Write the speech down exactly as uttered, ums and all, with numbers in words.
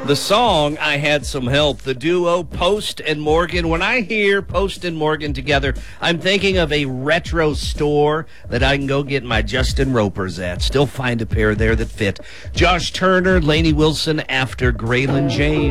The song, I Had Some Help, the duo Post and Morgan. When I hear Post and Morgan together, I'm thinking of a retro store that I can go get my Justin Ropers at. Still find a pair there that fit. Josh Turner, Lainey Wilson after Graylin James.